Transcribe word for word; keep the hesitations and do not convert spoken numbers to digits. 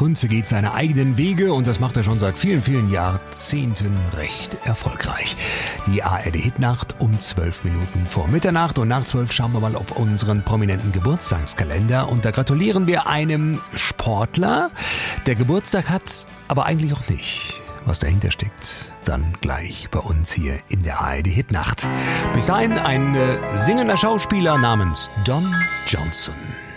Kunze geht seine eigenen Wege und das macht er schon seit vielen, vielen Jahrzehnten recht erfolgreich. Die A R D-Hitnacht um zwölf Minuten vor Mitternacht und nach zwölf schauen wir mal auf unseren prominenten Geburtstagskalender und da gratulieren wir einem Sportler, der Geburtstag hat, aber eigentlich auch nicht. Was dahinter steckt, dann gleich bei uns hier in der A R D-Hitnacht. Bis dahin ein äh, singender Schauspieler namens Don Johnson.